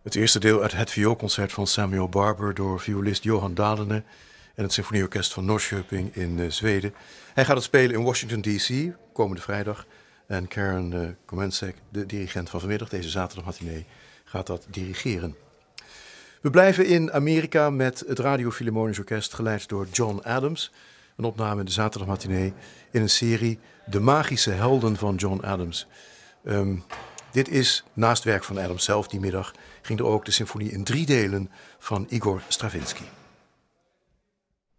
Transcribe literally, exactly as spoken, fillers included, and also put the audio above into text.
Het eerste deel uit het vioolconcert van Samuel Barber door violist Johan Dalene en het Symfonieorkest van Norrköping in uh, Zweden. Hij gaat het spelen in Washington D C komende vrijdag. En Karen uh, Komensek, de dirigent van vanmiddag, deze zaterdagmatinee, gaat dat dirigeren. We blijven in Amerika met het Radio Philharmonisch Orkest, geleid door John Adams. Een opname de zaterdagmatinee in een serie De Magische Helden van John Adams. Um, dit is, naast werk van Adams zelf die middag, ging er ook de symfonie in drie delen van Igor Stravinsky.